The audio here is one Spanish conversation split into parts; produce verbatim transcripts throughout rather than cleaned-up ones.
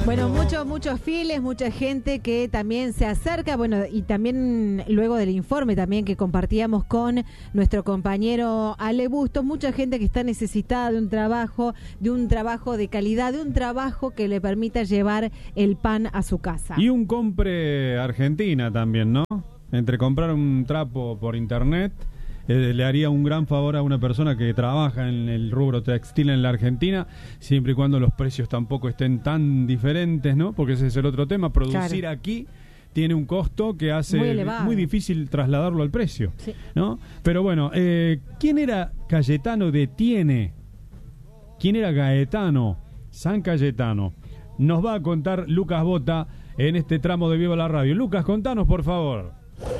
Bueno, muchos, muchos fieles, mucha gente que también se acerca, bueno, y también luego del informe también que compartíamos con nuestro compañero Ale Bustos, mucha gente que está necesitada de un trabajo, de un trabajo de calidad, de un trabajo que le permita llevar el pan a su casa. Y un compre Argentina también, ¿no? Entre comprar un trapo por internet, eh, le haría un gran favor a una persona que trabaja en el rubro textil en la Argentina, siempre y cuando los precios tampoco estén tan diferentes, ¿no? Porque ese es el otro tema, producir claro. aquí tiene un costo que hace muy, muy difícil trasladarlo al precio, sí. ¿no? Pero bueno, eh, ¿quién era Cayetano de Tiene? ¿Quién era Gaetano? San Cayetano. Nos va a contar Lucas Bota en este tramo de Viva la Radio. Lucas, contanos, por favor.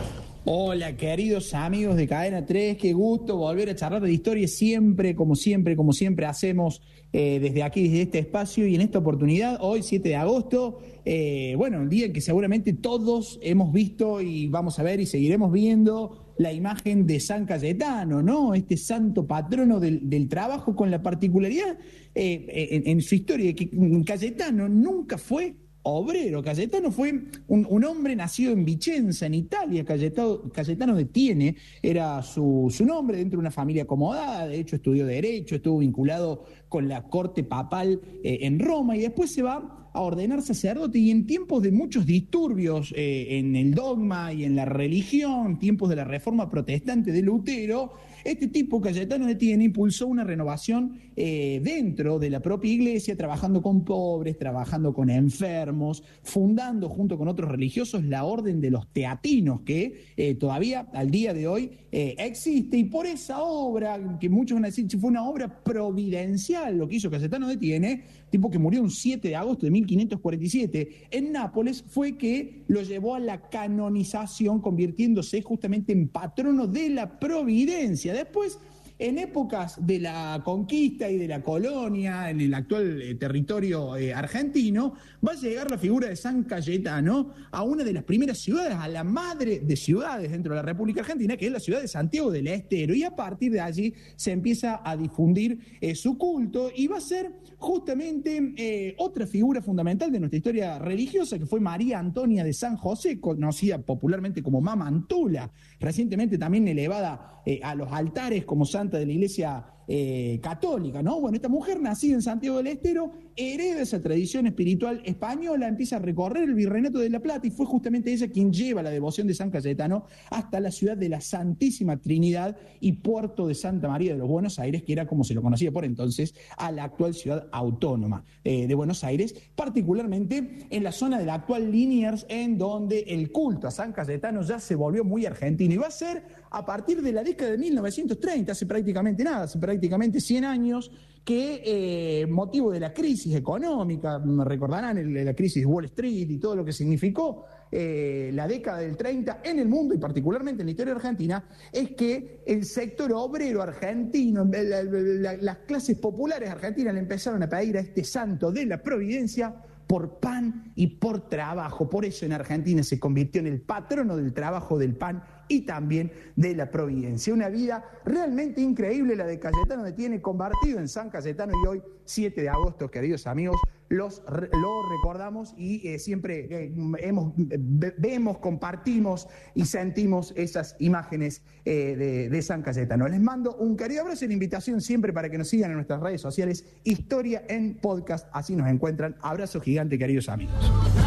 Hola, queridos amigos de Cadena tres, qué gusto volver a charlar de historia siempre, como siempre, como siempre hacemos eh, desde aquí, desde este espacio, y en esta oportunidad, hoy siete de agosto, eh, bueno, un día en que seguramente todos hemos visto y vamos a ver y seguiremos viendo la imagen de San Cayetano, ¿no? Este santo patrono del, del trabajo, con la particularidad eh, en, en su historia, que Cayetano nunca fue obrero. Cayetano fue un, un hombre nacido en Vicenza, en Italia. Cayetano, Cayetano de Tiene era su, su nombre, dentro de una familia acomodada. De hecho, estudió Derecho, estuvo vinculado con la corte papal eh, en Roma, y después se va a ordenar sacerdote, y en tiempos de muchos disturbios eh, en el dogma y en la religión, tiempos de la reforma protestante de Lutero, este tipo, Cayetano de Tiene, impulsó una renovación eh, dentro de la propia iglesia, trabajando con pobres, trabajando con enfermos, fundando junto con otros religiosos la Orden de los Teatinos, que eh, todavía al día de hoy eh, existe, y por esa obra, que muchos van a decir, fue una obra providencial lo que hizo Cayetano de Tiene, tipo que murió un siete de agosto de mil quinientos cuarenta y siete en Nápoles, fue que lo llevó a la canonización, convirtiéndose justamente en patrono de la providencia. Después, en épocas de la conquista y de la colonia, en el actual eh, territorio eh, argentino, va a llegar la figura de San Cayetano a una de las primeras ciudades, a la madre de ciudades dentro de la República Argentina, que es la ciudad de Santiago del Estero, y a partir de allí se empieza a difundir eh, su culto, y va a ser justamente eh, otra figura fundamental de nuestra historia religiosa, que fue María Antonia de San José, conocida popularmente como Mama Antula, recientemente también elevada eh, a los altares como santa de la Iglesia eh, católica, ¿no? Bueno, esta mujer, nacida en Santiago del Estero, hereda esa tradición espiritual española, empieza a recorrer el Virreinato de la Plata, y fue justamente ella quien lleva la devoción de San Cayetano hasta la ciudad de la Santísima Trinidad y puerto de Santa María de los Buenos Aires, que era como se lo conocía por entonces, a la actual ciudad autónoma eh, de Buenos Aires, particularmente en la zona de la actual Liniers, en donde el culto a San Cayetano ya se volvió muy argentino, y va a ser a partir de la década de mil novecientos treinta, hace prácticamente nada, hace prácticamente cien años, que eh, motivo de la crisis económica, recordarán el, la crisis de Wall Street y todo lo que significó eh, la década del treinta en el mundo y particularmente en la historia argentina, es que el sector obrero argentino, la, la, las clases populares argentinas le empezaron a pedir a este santo de la providencia por pan y por trabajo. Por eso en Argentina se convirtió en el patrono del trabajo, del pan y también de la providencia. Una vida realmente increíble la de Cayetano de Tiene, convertido en San Cayetano, y hoy, siete de agosto, queridos amigos, los, lo recordamos y eh, siempre eh, hemos, vemos, compartimos y sentimos esas imágenes eh, de, de San Cayetano. Les mando un querido abrazo y la invitación siempre para que nos sigan en nuestras redes sociales, Historia en Podcast, así nos encuentran. Abrazo gigante, queridos amigos.